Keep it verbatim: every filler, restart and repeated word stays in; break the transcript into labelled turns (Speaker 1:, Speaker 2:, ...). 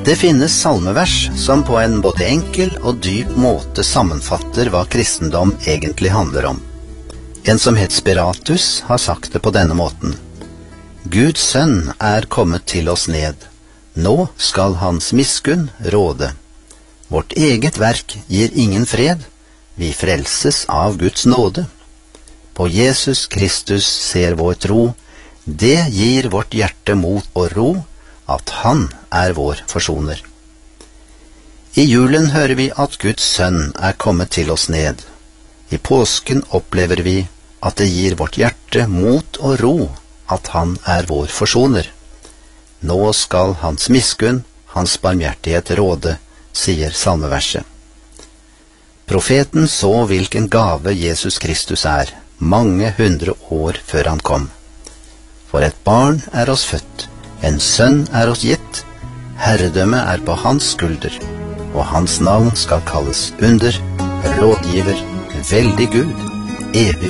Speaker 1: Det finnes salmevers som på en både enkel og dyp måte sammenfatter hva kristendom egentlig handler om. En som het Spiratus har sagt det på denne måten: Guds sønn er kommet til oss ned, nå skal hans miskunn råde. Vårt eget verk gir ingen fred, vi frelses av Guds nåde. På Jesus Kristus ser vår tro, det gir vårt hjerte mot og ro, at han er vår forsoner. I julen hører vi at Guds sønn er kommet til oss ned. I påsken opplever vi at det gir vårt hjerte mot og ro, at han er vår forsoner. Nå skal hans miskunn, hans barmhjertighet råde, sier salmeverset. Profeten så hvilken gave Jesus Kristus er, mange hundre år før han kom. For et barn er oss født, en sønn er oss gitt, herredømme er på hans skulder, og hans navn skal kalles under, rådgiver, veldig Gud, evig